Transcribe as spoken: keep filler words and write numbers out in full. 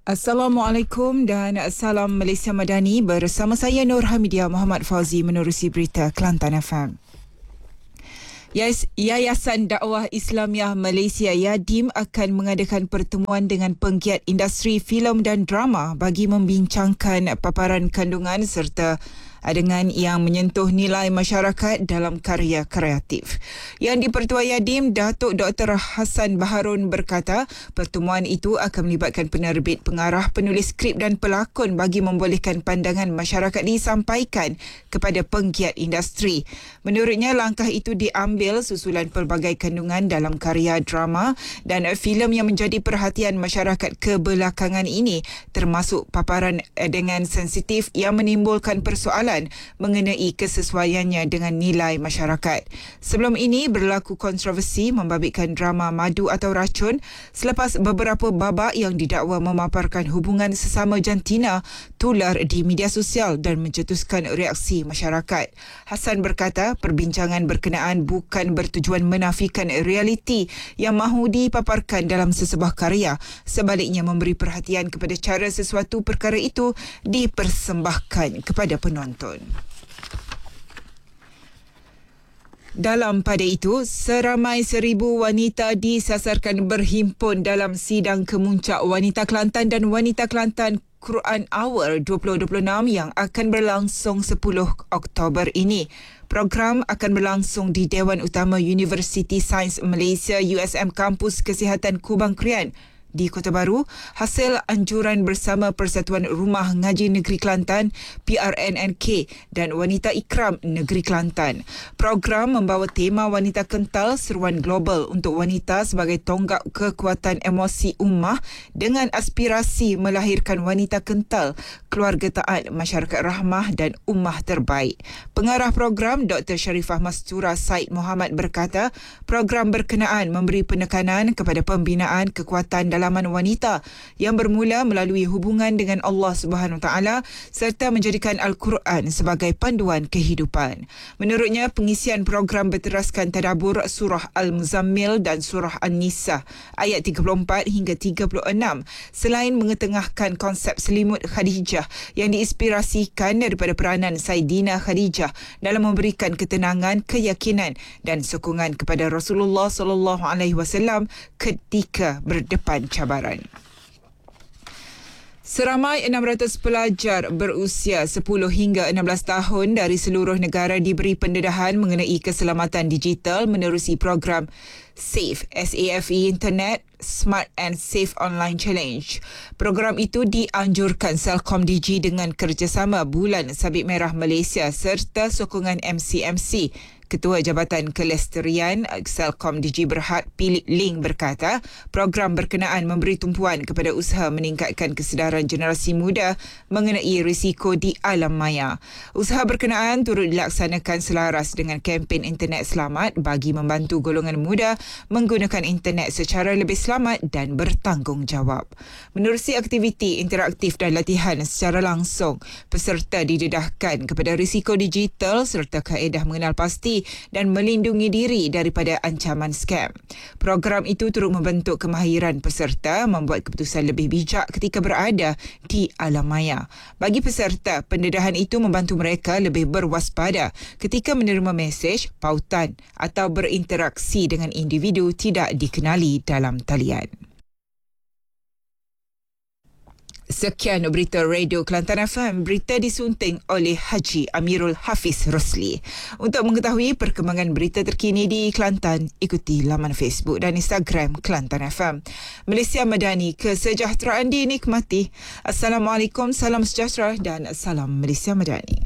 Assalamualaikum dan salam Malaysia Madani. Bersama saya Nur Hamidia Muhammad Fauzi menerusi berita Kelantan F M. Yayasan Dakwah Islamiah Malaysia YADIM akan mengadakan pertemuan dengan penggiat industri filem dan drama bagi membincangkan paparan kandungan serta adegan yang menyentuh nilai masyarakat dalam karya kreatif. Yang di-Pertua YADIM, Datuk Doktor Hassan Baharun berkata, pertemuan itu akan melibatkan penerbit, pengarah, penulis skrip dan pelakon bagi membolehkan pandangan masyarakat disampaikan kepada penggiat industri. Menurutnya, langkah itu diambil susulan pelbagai kandungan dalam karya drama dan filem yang menjadi perhatian masyarakat kebelakangan ini, termasuk paparan adegan sensitif yang menimbulkan persoalan mengenai kesesuaiannya dengan nilai masyarakat. Sebelum ini berlaku kontroversi membabitkan drama Madu atau Racun selepas beberapa babak yang didakwa memaparkan hubungan sesama jantina tular di media sosial dan mencetuskan reaksi masyarakat. Hassan berkata, perbincangan berkenaan bukan bertujuan menafikan realiti yang mahu dipaparkan dalam sesebuah karya, sebaliknya memberi perhatian kepada cara sesuatu perkara itu dipersembahkan kepada penonton. Dalam pada itu, seramai seribu wanita disasarkan berhimpun dalam sidang kemuncak Wanita Kelantan dan Wanita Kelantan Quran Hour dua ribu dua puluh enam yang akan berlangsung sepuluh Oktober ini. Program akan berlangsung di Dewan Utama Universiti Sains Malaysia U S M Kampus Kesihatan Kubang Krian di Kota Baru, hasil anjuran bersama Persatuan Rumah Ngaji Negeri Kelantan P R N N K dan Wanita Ikram Negeri Kelantan. Program membawa tema Wanita Kental, seruan global untuk wanita sebagai tonggak kekuatan emosi ummah dengan aspirasi melahirkan wanita kental, keluarga taat, masyarakat rahmah dan ummah terbaik. Pengarah program Doktor Sharifah Mastura Said Muhammad berkata, program berkenaan memberi penekanan kepada pembinaan kekuatan dalam wanita yang bermula melalui hubungan dengan Allah Subhanahu Wa Taala serta menjadikan Al-Quran sebagai panduan kehidupan. Menurutnya, pengisian program berteraskan tadabbur surah Al-Muzammil dan surah An-Nisa ayat tiga puluh empat hingga tiga puluh enam selain mengetengahkan konsep selimut Khadijah yang diinspirasikan daripada peranan Saidina Khadijah dalam memberikan ketenangan, keyakinan dan sokongan kepada Rasulullah sallallahu alaihi wasallam ketika berdepan cabaran. Seramai enam ratus pelajar berusia sepuluh hingga enam belas tahun dari seluruh negara diberi pendedahan mengenai keselamatan digital menerusi program SAFE, S A F E Internet Smart and Safe Online Challenge. Program itu dianjurkan Celcom D G dengan kerjasama Bulan Sabit Merah Malaysia serta sokongan M C M C. Ketua Jabatan Kelesterian Celcom D G Berhad Pilik Ling berkata, program berkenaan memberi tumpuan kepada usaha meningkatkan kesedaran generasi muda mengenai risiko di alam maya. Usaha berkenaan turut dilaksanakan selaras dengan kempen Internet Selamat bagi membantu golongan muda menggunakan internet secara lebih selamat dan bertanggungjawab. Menerusi aktiviti interaktif dan latihan secara langsung, peserta didedahkan kepada risiko digital serta kaedah mengenal pasti dan melindungi diri daripada ancaman skam. Program itu turut membentuk kemahiran peserta membuat keputusan lebih bijak ketika berada di alam maya. Bagi peserta, pendedahan itu membantu mereka lebih berwaspada ketika menerima mesej, pautan atau berinteraksi dengan individu tidak dikenali dalam talian. Sekian berita Radio Kelantan F M. Berita disunting oleh Haji Amirul Hafiz Rosli. Untuk mengetahui perkembangan berita terkini di Kelantan, ikuti laman Facebook dan Instagram Kelantan F M. Malaysia Madani, kesejahteraan dinikmati. Assalamualaikum, salam sejahtera dan salam Malaysia Madani.